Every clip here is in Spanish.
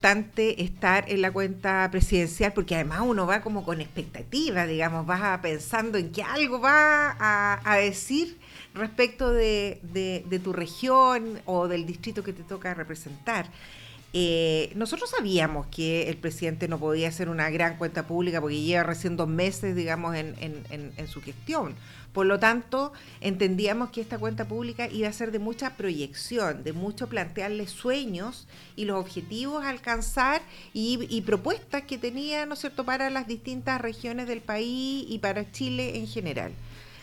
importante estar en la cuenta presidencial, porque además uno va como con expectativa, digamos, vas pensando en que algo va a decir respecto de tu región o del distrito que te toca representar. Nosotros sabíamos que el presidente no podía hacer una gran cuenta pública porque lleva recién 2 meses, digamos, en su gestión. Por lo tanto, entendíamos que esta cuenta pública iba a ser de mucha proyección, de mucho plantearle sueños y los objetivos a alcanzar y propuestas que tenía, ¿no es cierto?, para las distintas regiones del país y para Chile en general.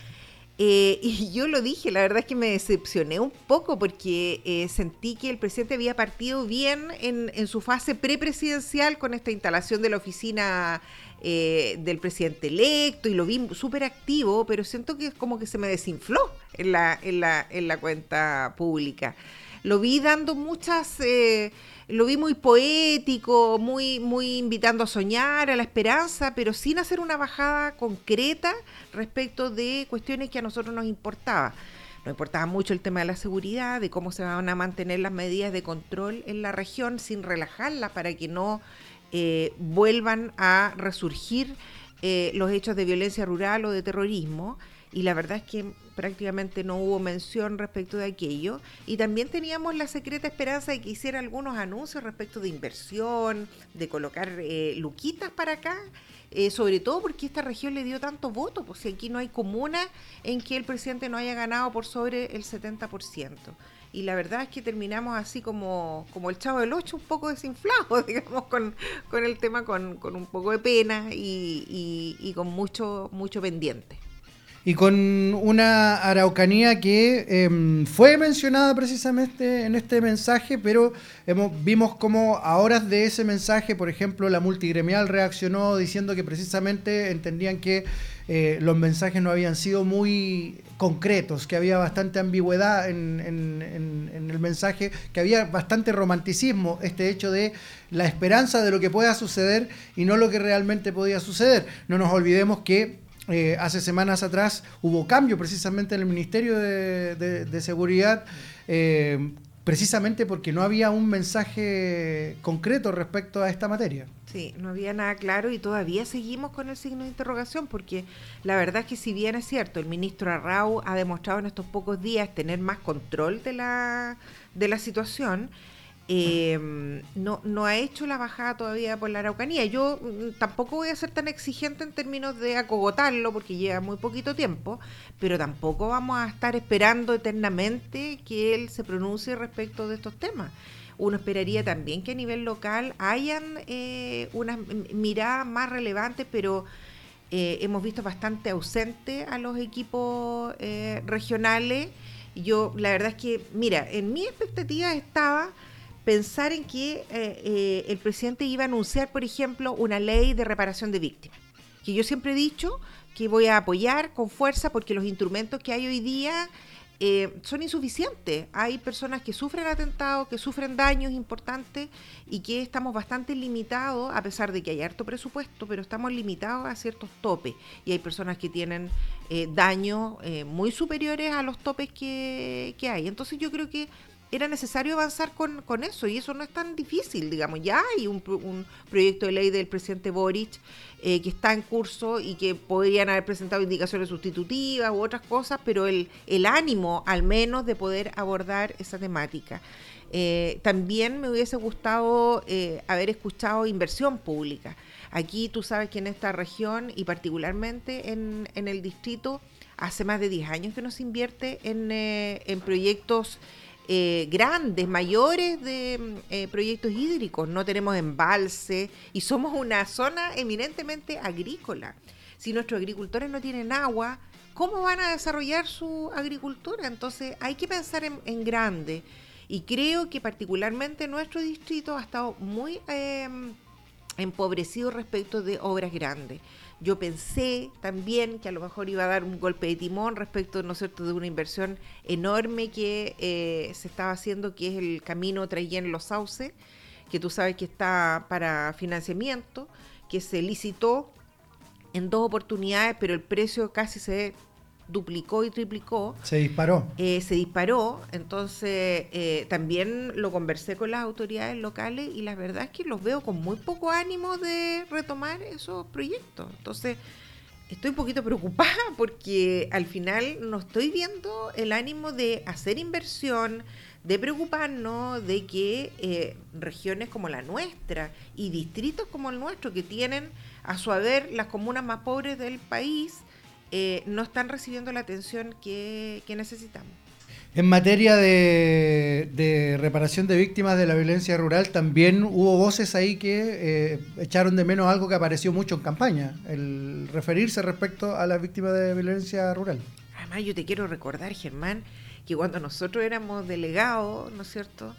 Y yo lo dije, la verdad es que me decepcioné un poco porque sentí que el presidente había partido bien en su fase prepresidencial con esta instalación de la oficina del presidente electo y lo vi súper activo, pero siento que es como que se me desinfló en la cuenta pública. Lo vi dando lo vi muy poético, muy invitando a soñar, a la esperanza, pero sin hacer una bajada concreta respecto de cuestiones que a nosotros nos importaba. Nos importaba mucho el tema de la seguridad, de cómo se van a mantener las medidas de control en la región sin relajarlas para que no vuelvan a resurgir los hechos de violencia rural o de terrorismo. Y la verdad es que prácticamente no hubo mención respecto de aquello. Y también teníamos la secreta esperanza de que hiciera algunos anuncios respecto de inversión, de colocar luquitas para acá, sobre todo porque esta región le dio tanto voto, pues si aquí no hay comuna en que el presidente no haya ganado por sobre el 70%. Y la verdad es que terminamos así como el Chavo del Ocho, un poco desinflado, digamos, con el tema, con un poco de pena y con mucho pendiente. Y con una Araucanía que fue mencionada precisamente en este mensaje, pero vimos como a horas de ese mensaje, por ejemplo, la multigremial reaccionó diciendo que precisamente entendían que los mensajes no habían sido muy concretos, que había bastante ambigüedad en el mensaje, que había bastante romanticismo, este hecho de la esperanza de lo que pueda suceder y no lo que realmente podía suceder. No nos olvidemos que hace semanas atrás hubo cambio precisamente en el Ministerio de Seguridad, precisamente porque no había un mensaje concreto respecto a esta materia. Sí, no había nada claro y todavía seguimos con el signo de interrogación porque la verdad es que si bien es cierto, el ministro Arrau ha demostrado en estos pocos días tener más control de la situación, no ha hecho la bajada todavía por la Araucanía. Yo tampoco voy a ser tan exigente en términos de acogotarlo porque lleva muy poquito tiempo, pero tampoco vamos a estar esperando eternamente que él se pronuncie respecto de estos temas. Uno esperaría también que a nivel local hayan unas miradas más relevantes, pero hemos visto bastante ausente a los equipos regionales. Yo, la verdad es que, mira, en mi expectativa estaba pensar en que el presidente iba a anunciar, por ejemplo, una ley de reparación de víctimas, que yo siempre he dicho que voy a apoyar con fuerza porque los instrumentos que hay hoy día son insuficientes. Hay personas que sufren atentados, que sufren daños importantes y que estamos bastante limitados, a pesar de que hay harto presupuesto, pero estamos limitados a ciertos topes y hay personas que tienen daños muy superiores a los topes que hay. Entonces yo creo que era necesario avanzar con eso y eso no es tan difícil, digamos. Ya hay un proyecto de ley del presidente Boric que está en curso y que podrían haber presentado indicaciones sustitutivas u otras cosas, pero el ánimo al menos de poder abordar esa temática. También me hubiese gustado haber escuchado inversión pública. Aquí tú sabes que en esta región y particularmente en el distrito hace más de 10 años que no se invierte en proyectos grandes, mayores de proyectos hídricos. No tenemos embalse y somos una zona eminentemente agrícola. Si nuestros agricultores no tienen agua, ¿cómo van a desarrollar su agricultura? Entonces hay que pensar en grande y creo que particularmente nuestro distrito ha estado muy empobrecido respecto de obras grandes. Yo pensé también que a lo mejor iba a dar un golpe de timón respecto, ¿no es cierto?, de una inversión enorme que se estaba haciendo, que es el camino Traillén-Los Sauces, que tú sabes que está para financiamiento, que se licitó en 2 oportunidades, pero el precio casi se duplicó y triplicó. Se disparó. Se disparó, entonces también lo conversé con las autoridades locales y la verdad es que los veo con muy poco ánimo de retomar esos proyectos. Entonces estoy un poquito preocupada porque al final no estoy viendo el ánimo de hacer inversión, de preocuparnos de que regiones como la nuestra y distritos como el nuestro, que tienen a su haber las comunas más pobres del país, no están recibiendo la atención que necesitamos. En materia de reparación de víctimas de la violencia rural, también hubo voces ahí que echaron de menos algo que apareció mucho en campaña, el referirse respecto a las víctimas de violencia rural. Además, yo te quiero recordar, Germán, que cuando nosotros éramos delegados, ¿no es cierto?,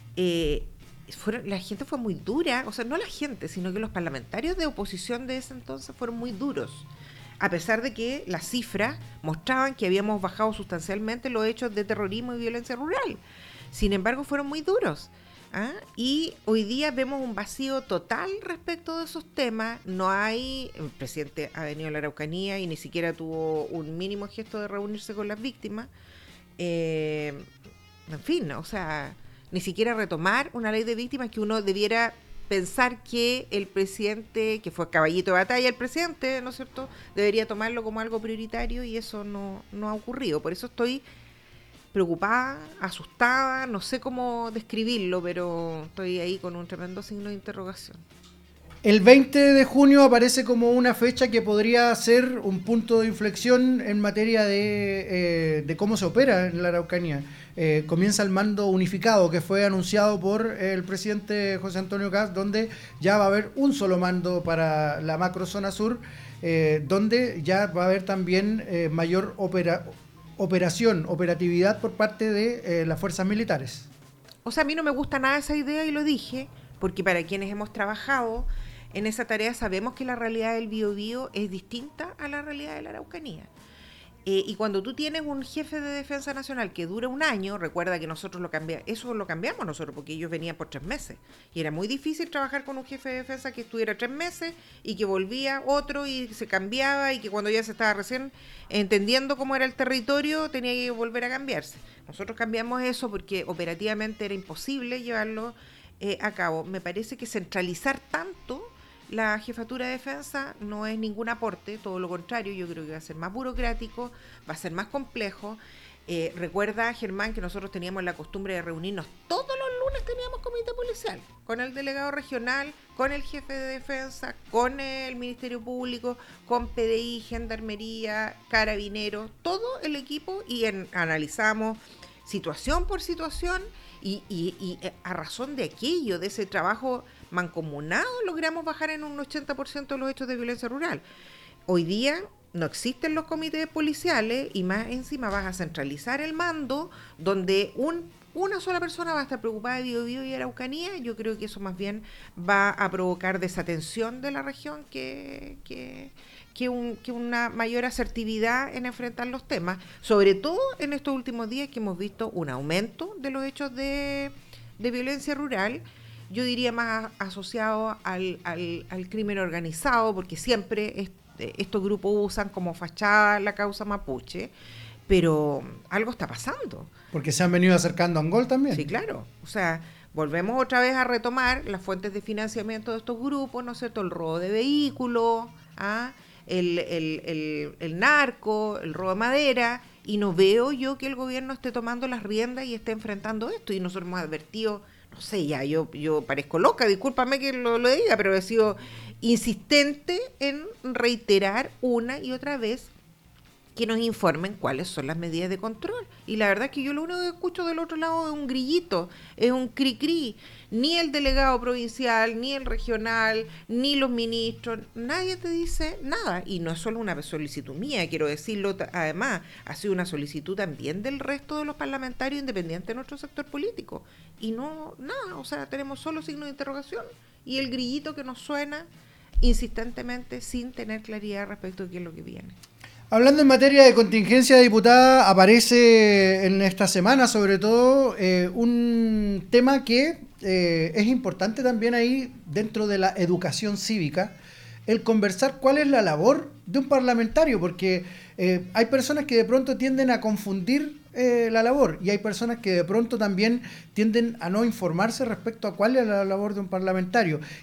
la gente fue muy dura, o sea, no la gente, sino que los parlamentarios de oposición de ese entonces fueron muy duros, a pesar de que las cifras mostraban que habíamos bajado sustancialmente los hechos de terrorismo y violencia rural. Sin embargo, fueron muy duros. Y hoy día vemos un vacío total respecto de esos temas. No hay, el presidente ha venido a la Araucanía y ni siquiera tuvo un mínimo gesto de reunirse con las víctimas. En fin, o sea, ni siquiera retomar una ley de víctimas que uno debiera pensar que el presidente, que fue caballito de batalla el presidente, ¿no es cierto?, debería tomarlo como algo prioritario y eso no ha ocurrido. Por eso estoy preocupada, asustada, no sé cómo describirlo, pero estoy ahí con un tremendo signo de interrogación. El 20 de junio aparece como una fecha que podría ser un punto de inflexión en materia de cómo se opera en la Araucanía. Comienza el mando unificado que fue anunciado por el presidente José Antonio Kast, donde ya va a haber un solo mando para la macrozona sur, donde ya va a haber también mayor operatividad por parte de las fuerzas militares. O sea, a mí no me gusta nada esa idea y lo dije, porque para quienes hemos trabajado en esa tarea sabemos que la realidad del Biobío es distinta a la realidad de la Araucanía. Y cuando tú tienes un jefe de defensa nacional que dura un año, recuerda que nosotros lo cambiamos nosotros, porque ellos venían por 3 meses. Y era muy difícil trabajar con un jefe de defensa que estuviera 3 meses y que volvía otro y se cambiaba y que cuando ya se estaba recién entendiendo cómo era el territorio tenía que volver a cambiarse. Nosotros cambiamos eso porque operativamente era imposible llevarlo a cabo. Me parece que centralizar tanto la jefatura de defensa no es ningún aporte, todo lo contrario, yo creo que va a ser más burocrático, va a ser más complejo. Recuerda, Germán, que nosotros teníamos la costumbre de reunirnos todos los lunes, teníamos comité policial, con el delegado regional, con el jefe de defensa, con el Ministerio Público, con PDI, Gendarmería, Carabineros, todo el equipo y analizamos situación por situación y a razón de aquello, de ese trabajo mancomunado, logramos bajar en un 80% los hechos de violencia rural. Hoy día no existen los comités policiales y más encima vas a centralizar el mando donde una sola persona va a estar preocupada de Biobío y Araucanía. Yo creo que eso más bien va a provocar desatención de la región que una mayor asertividad en enfrentar los temas, sobre todo en estos últimos días que hemos visto un aumento de los hechos de violencia rural. Yo diría más asociado al crimen organizado, porque siempre estos grupos usan como fachada la causa mapuche, pero algo está pasando. Porque se han venido acercando a Angol también. Sí, claro. O sea, volvemos otra vez a retomar las fuentes de financiamiento de estos grupos, ¿no es cierto? El robo de vehículos, el narco, el robo de madera, y no veo yo que el gobierno esté tomando las riendas y esté enfrentando esto, y nosotros hemos advertido. No sé, ya, yo parezco loca, discúlpame que lo diga, pero he sido insistente en reiterar una y otra vez que nos informen cuáles son las medidas de control. Y la verdad es que yo lo único que escucho del otro lado es un grillito, es un cri-cri. Ni el delegado provincial, ni el regional, ni los ministros, nadie te dice nada. Y no es solo una solicitud mía, quiero decirlo, además, ha sido una solicitud también del resto de los parlamentarios independientes de nuestro sector político. Y no, nada, o sea, tenemos solo signos de interrogación y el grillito que nos suena insistentemente sin tener claridad respecto de qué es lo que viene. Hablando en materia de contingencia, diputada, aparece en esta semana sobre todo un tema que es importante también ahí dentro de la educación cívica, el conversar cuál es la labor de un parlamentario, porque hay personas que de pronto tienden a confundir la labor, y hay personas que de pronto también tienden a no informarse respecto a cuál es la labor de un parlamentario.